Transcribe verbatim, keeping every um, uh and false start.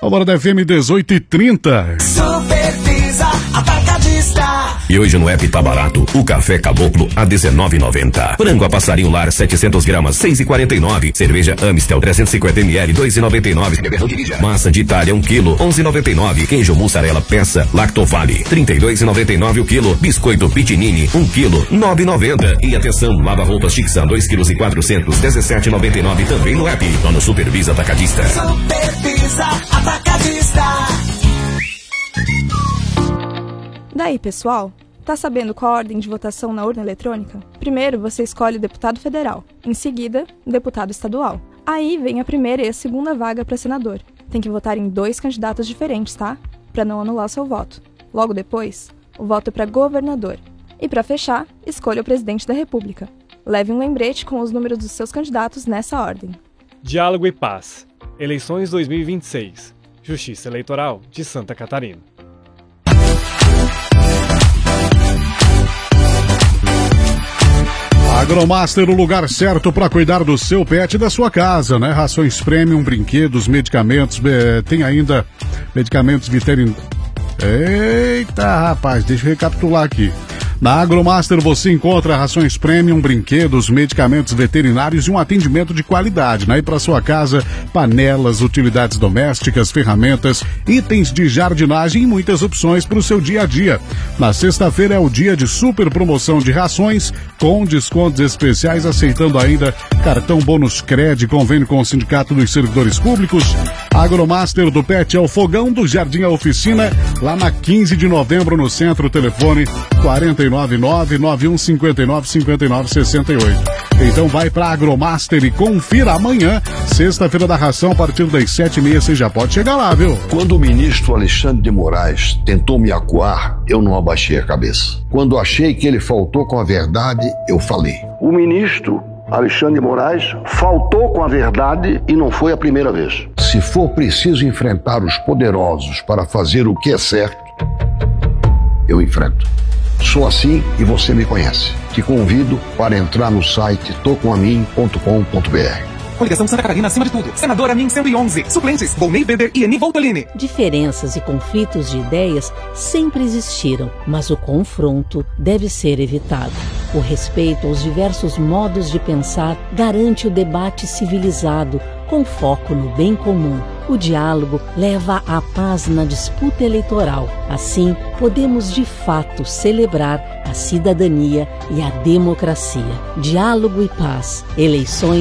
Hora da F M dezoito e trinta. Supervisa Atacadista. E hoje no app tá barato. O café Caboclo a dezenove e noventa. Frango a passarinho lar setecentos gramas seis e quarenta e nove. Cerveja Amstel trezentos e cinquenta mililitros dois e noventa e nove. Massa de Itália um quilo onze e noventa e nove. Queijo mussarela peça Lactovale trinta e dois e noventa e nove o quilo. Biscoito Pitinini um quilo nove e noventa. E atenção, lava roupas Tixan dois quilos e quatrocentos dezessete e noventa e nove também no app. Lá no Supervisa Atacadista. Supervisa Atacadista. Daí, pessoal, tá sabendo qual a ordem de votação na urna eletrônica? Primeiro, você escolhe o deputado federal. Em seguida, deputado estadual. Aí vem a primeira e a segunda vaga para senador. Tem que votar em dois candidatos diferentes, tá? Para não anular seu voto. Logo depois, o voto é para governador. E para fechar, escolha o presidente da República. Leve um lembrete com os números dos seus candidatos nessa ordem. Diálogo e Paz. Eleições dois mil e vinte e seis. Justiça Eleitoral de Santa Catarina. Agromaster, o lugar certo para cuidar do seu pet e da sua casa, né? Rações premium, brinquedos, medicamentos, tem ainda medicamentos veterinários. Eita, rapaz, deixa eu recapitular aqui. Na Agromaster você encontra rações premium, brinquedos, medicamentos veterinários e um atendimento de qualidade, né? E para sua casa, panelas, utilidades domésticas, ferramentas, itens de jardinagem e muitas opções para o seu dia a dia. Na sexta-feira é o dia de super promoção de rações, com descontos especiais, aceitando ainda cartão bônus Cred, convênio com o Sindicato dos Servidores Públicos. Agromaster do Pet é o fogão, do Jardim à Oficina, lá na quinze de novembro, no centro, telefone quarenta e nove nove nove um cinco nove cinco nove seis oito. Então vai para Agromaster e confira amanhã, sexta-feira da ração, a partir das sete e meia, você já pode chegar lá, viu? Quando o ministro Alexandre de Moraes tentou me acuar, eu não abaixei a cabeça. Quando achei que ele faltou com a verdade, eu falei. O ministro Alexandre de Moraes faltou com a verdade e não foi a primeira vez. Se for preciso enfrentar os poderosos para fazer o que é certo, eu enfrento. Sou assim e você me conhece. Te convido para entrar no site tô com a mim ponto com ponto b r. Coligação Santa Catarina acima de tudo. Senadora Amin cento e onze. Suplentes: Volney Bender e Eni Voltolini. Diferenças e conflitos de ideias sempre existiram, mas o confronto deve ser evitado. O respeito aos diversos modos de pensar garante o debate civilizado, com foco no bem comum. O diálogo leva à paz na disputa eleitoral. Assim, podemos de fato celebrar a cidadania e a democracia. Diálogo e paz. Eleições